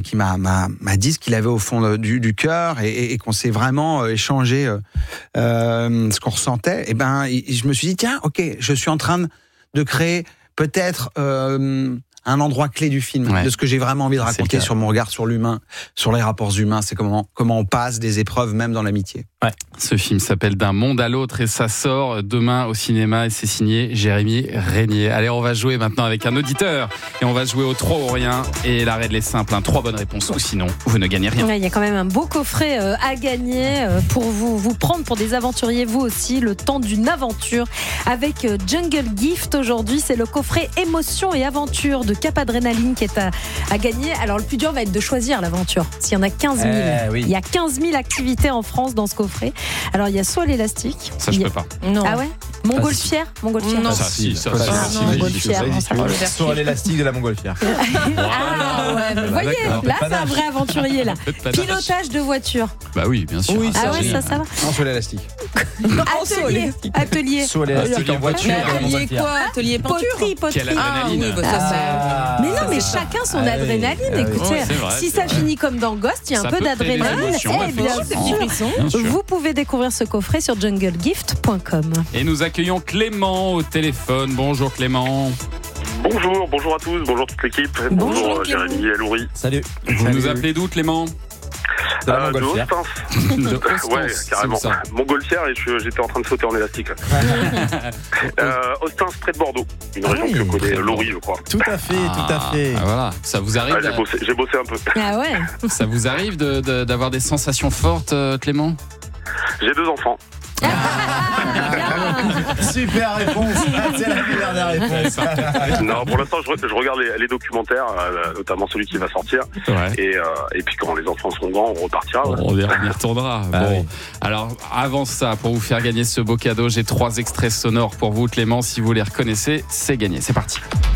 qui m'a dit ce qu'il avait au fond du cœur et qu'on s'est vraiment échangé ce qu'on ressentait. Et je me suis dit tiens, ok, je suis en train de créer peut-être un endroit clé du film, de ce que j'ai vraiment envie de raconter sur mon regard sur l'humain, sur les rapports humains. C'est comment on passe des épreuves même dans l'amitié. Ouais. Ce film s'appelle D'un monde à l'autre et ça sort demain au cinéma et c'est signé Jérémy Régnier. Allez, on va jouer maintenant avec un auditeur et on va jouer au 3 ou rien et la règle est simple, 3 bonnes réponses ou sinon vous ne gagnez rien. Il y a quand même un beau coffret à gagner pour vous prendre pour des aventuriers vous aussi, le temps d'une aventure avec Jungle Gift. Aujourd'hui, c'est le coffret émotion et aventure de Cap Adrénaline qui est à gagner. Alors le plus dur va être de choisir l'aventure. S'il y en a 15 000, il y a 15 000 activités en France dans ce coffret. Alors il y a soit l'élastique. Ça je peux pas. Non. Ah ouais. Montgolfière. Non. Ça. Montgolfière. Soit l'élastique de la montgolfière. Vous voyez, là c'est un vrai aventurier là. Pilotage de voiture. Bah oui, bien sûr. Oui, ça va. Non, soit l'élastique. Atelier. Soit l'élastique en voiture. Atelier quoi? Atelier peinture. Poterie. Quelle adrénaline. Mais non, mais chacun son adrénaline. Écoutez, si ça finit comme dans Ghost, il y a un peu d'adrénaline. Vous pouvez découvrir ce coffret sur junglegift.com. Et nous accueillons Clément au téléphone. Bonjour Clément. Bonjour à tous, bonjour toute l'équipe. Bonjour Jérémy et Laurie. Salut. Vous nous appelez d'où Clément? De la montgolfière. De Ostens. Ouais, carrément. Montgolfière et j'étais en train de sauter en élastique. Ostens, près de Bordeaux. Une région que connaît Laurie, je crois. Tout à fait. Voilà, ça vous arrive. J'ai bossé un peu. Ah ouais. Ça vous arrive d'avoir des sensations fortes, Clément? J'ai 2 enfants. Super réponse. C'est la dernière réponse. Non, pour l'instant, je regarde les documentaires, notamment celui qui va sortir. Et puis quand les enfants seront grands, on repartira. On y retournera. Oui. Alors avant ça, pour vous faire gagner ce beau cadeau, j'ai 3 extraits sonores pour vous, Clément. Si vous les reconnaissez, c'est gagné. C'est parti.